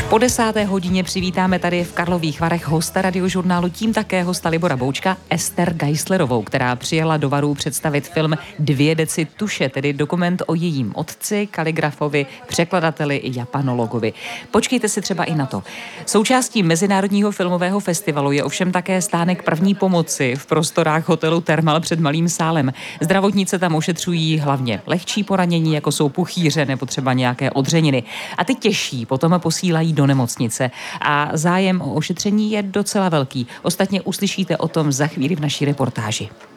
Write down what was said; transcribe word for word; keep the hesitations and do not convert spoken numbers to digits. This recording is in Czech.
Po desáté hodině přivítáme tady v Karlových Varech hosta Radiožurnálu, tím také hosta Libora Boučka, Ester Geislerovou, která přijela do Varů představit film Dvě deci tuše, tedy dokument o jejím otci, kaligrafovi, překladateli i japanologovi. Počkejte si třeba i na to. Součástí Mezinárodního filmového festivalu je ovšem také stánek první pomoci v prostorách hotelu Thermal před Malým sálem. Zdravotnice tam ošetřují hlavně lehčí poranění, jako jsou puchýře nebo třeba nějaké odřeniny. A ty těžší potom posílají do nemocnice. A zájem o ošetření je docela velký. Ostatně uslyšíte o tom za chvíli v naší reportáži.